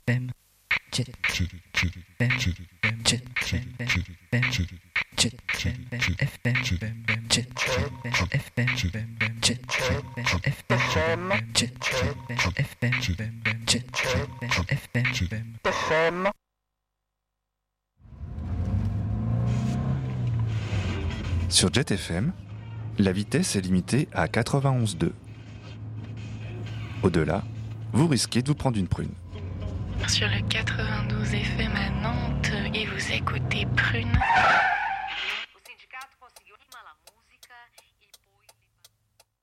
FM. Jet FM. Jet FM. Jet FM. Jet FM. Jet FM. Sur Jet FM, la vitesse est limitée à 91.2. Au-delà, vous risquez de vous prendre une prune. Sur le 92 FM à Nantes et vous écoutez Prune.